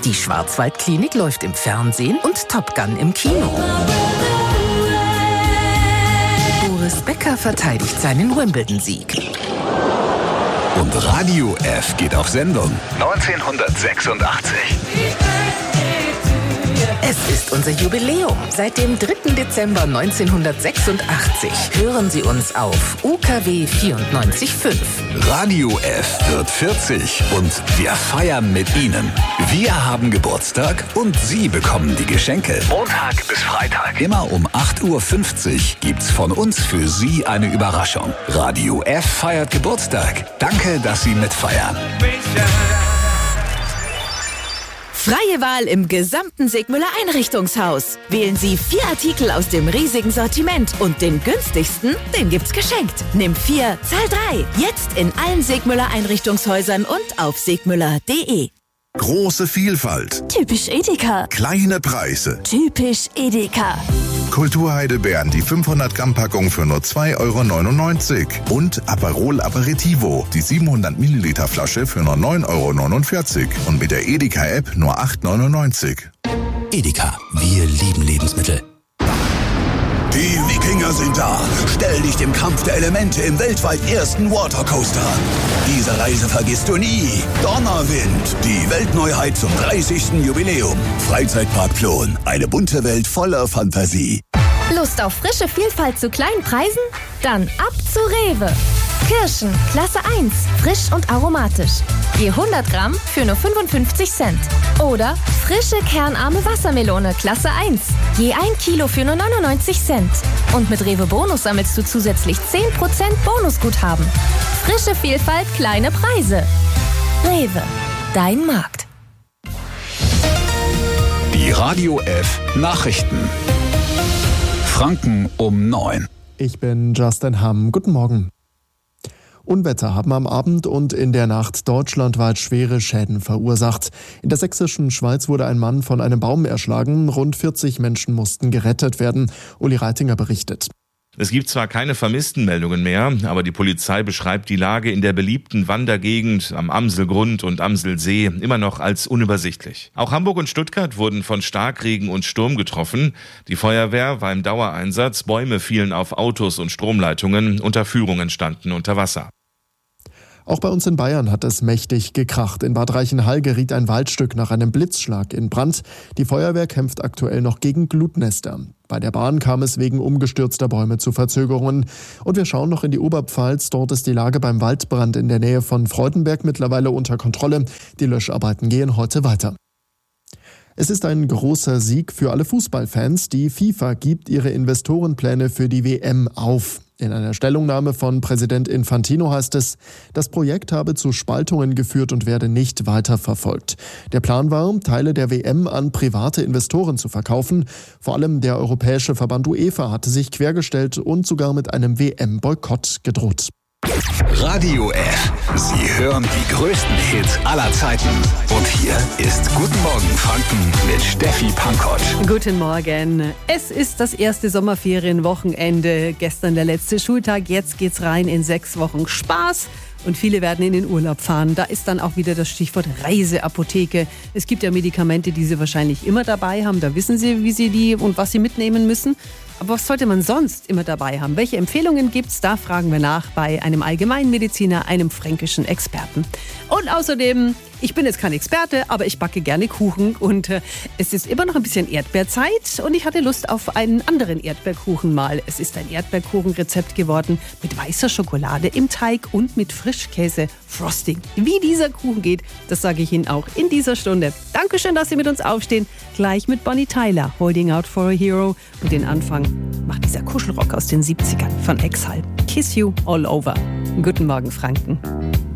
Die Schwarzwaldklinik läuft im Fernsehen und Top Gun im Kino. Boris Becker verteidigt seinen Wimbledon-Sieg. Und Radio F geht auf Sendung 1986. Es ist unser Jubiläum. Seit dem 3. Dezember 1986 hören Sie uns auf UKW 94.5. Radio F wird 40 und wir feiern mit Ihnen. Wir haben Geburtstag und Sie bekommen die Geschenke. Montag bis Freitag. Immer um 8.50 Uhr gibt's von uns für Sie eine Überraschung. Radio F feiert Geburtstag. Danke, dass Sie mitfeiern. Freie Wahl im gesamten Sigmüller Einrichtungshaus. Wählen Sie 4 Artikel aus dem riesigen Sortiment und den günstigsten, den gibt's geschenkt. Nimm 4, zahl 3. Jetzt in allen Sigmüller Einrichtungshäusern und auf sigmüller.de. Große Vielfalt. Typisch Edeka. Kleine Preise. Typisch Edeka. Kulturheidelbeeren, die 500 Gramm Packung für nur 2,99 € und Aperol Aperitivo, die 700 Milliliter Flasche für nur 9,49 € und mit der Edeka App nur 8,99 €. Edeka, wir lieben Lebensmittel. Die Wikinger sind da. Stell dich dem Kampf der Elemente im weltweit ersten Watercoaster an. Diese Reise vergisst du nie. Donnerwind, die Weltneuheit zum 30. Jubiläum. Freizeitpark Plon, eine bunte Welt voller Fantasie. Lust auf frische Vielfalt zu kleinen Preisen? Dann ab zu Rewe. Kirschen, Klasse 1, frisch und aromatisch. Je 100 Gramm für nur 55 Cent. Oder frische kernarme Wassermelone, Klasse 1. Je 1 Kilo für nur 99 Cent. Und mit Rewe Bonus sammelst du zusätzlich 10% Bonusguthaben. Frische Vielfalt, kleine Preise. Rewe, dein Markt. Die Radio F Nachrichten. Franken um 9. Ich bin Justin Hamm. Guten Morgen. Unwetter haben am Abend und in der Nacht deutschlandweit schwere Schäden verursacht. In der sächsischen Schweiz wurde ein Mann von einem Baum erschlagen. Rund 40 Menschen mussten gerettet werden. Uli Reitinger berichtet. Es gibt zwar keine Vermisstenmeldungen mehr, aber die Polizei beschreibt die Lage in der beliebten Wandergegend am Amselgrund und Amselsee immer noch als unübersichtlich. Auch Hamburg und Stuttgart wurden von Starkregen und Sturm getroffen. Die Feuerwehr war im Dauereinsatz, Bäume fielen auf Autos und Stromleitungen, Unterführungen standen unter Wasser. Auch bei uns in Bayern hat es mächtig gekracht. In Bad Reichenhall geriet ein Waldstück nach einem Blitzschlag in Brand. Die Feuerwehr kämpft aktuell noch gegen Glutnester. Bei der Bahn kam es wegen umgestürzter Bäume zu Verzögerungen. Und wir schauen noch in die Oberpfalz. Dort ist die Lage beim Waldbrand in der Nähe von Freudenberg mittlerweile unter Kontrolle. Die Löscharbeiten gehen heute weiter. Es ist ein großer Sieg für alle Fußballfans. Die FIFA gibt ihre Investorenpläne für die WM auf. In einer Stellungnahme von Präsident Infantino heißt es, das Projekt habe zu Spaltungen geführt und werde nicht weiterverfolgt. Der Plan war, Teile der WM an private Investoren zu verkaufen. Vor allem der europäische Verband UEFA hatte sich quergestellt und sogar mit einem WM-Boykott gedroht. Radio F. Sie hören die größten Hits aller Zeiten. Und hier ist Guten Morgen Franken mit Steffi Pankott. Guten Morgen. Es ist das erste Sommerferienwochenende. Gestern der letzte Schultag. Jetzt geht's rein in 6 Wochen Spaß. Und viele werden in den Urlaub fahren. Da ist dann auch wieder das Stichwort Reiseapotheke. Es gibt ja Medikamente, die Sie wahrscheinlich immer dabei haben. Da wissen Sie, wie Sie die und was Sie mitnehmen müssen. Aber was sollte man sonst immer dabei haben? Welche Empfehlungen gibt's? Da fragen wir nach bei einem Allgemeinmediziner, einem fränkischen Experten. Und außerdem, ich bin jetzt kein Experte, aber ich backe gerne Kuchen. Und es ist immer noch ein bisschen Erdbeerzeit und ich hatte Lust auf einen anderen Erdbeerkuchen mal. Es ist ein Erdbeerkuchenrezept geworden mit weißer Schokolade im Teig und mit Frischkäse-Frosting. Wie dieser Kuchen geht, das sage ich Ihnen auch in dieser Stunde. Dankeschön, dass Sie mit uns aufstehen. Gleich mit Bonnie Tyler, Holding Out for a Hero. Und den Anfang macht dieser Kuschelrock aus den 70ern von Exhal. Kiss You All Over. Guten Morgen, Franken.